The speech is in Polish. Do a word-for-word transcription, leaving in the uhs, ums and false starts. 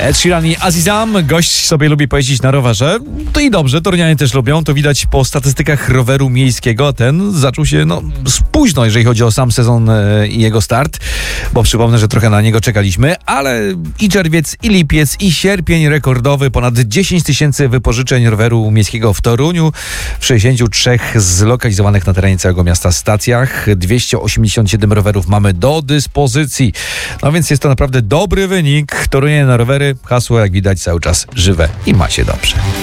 Ed Sheeran i Azizam. Gość sobie lubi pojeździć na rowerze. To i dobrze, Torunianie też lubią. To widać po statystykach roweru miejskiego. Ten zaczął się no późno, jeżeli chodzi o sam sezon e, i jego start, bo przypomnę, że trochę na niego czekaliśmy, ale i czerwiec, i lipiec, i sierpień rekordowy. Ponad dziesięć tysięcy wypożyczeń roweru miejskiego w Toruniu, w sześćdziesięciu trzech zlokalizowanych na terenie całego miasta stacjach. dwieście osiemdziesiąt siedem rowerów mamy do dyspozycji. No więc jest to naprawdę dobry wynik. Torunianie na rowery, hasło jak widać cały czas żywe i ma się dobrze.